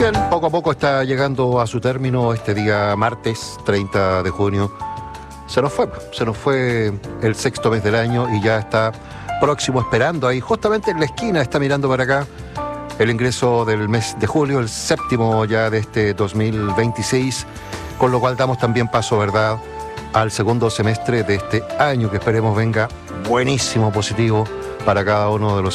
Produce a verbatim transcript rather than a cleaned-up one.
Bien, poco a poco está llegando a su término este día martes treinta de junio. Se nos fue, se nos fue el sexto mes del año y ya está próximo, esperando ahí, justamente en la esquina, está mirando para acá, el ingreso del mes de julio, el séptimo ya de este dos mil veintiséis, con lo cual damos también paso, ¿verdad?, al segundo semestre de este año, que esperemos venga buenísimo, positivo para cada uno de los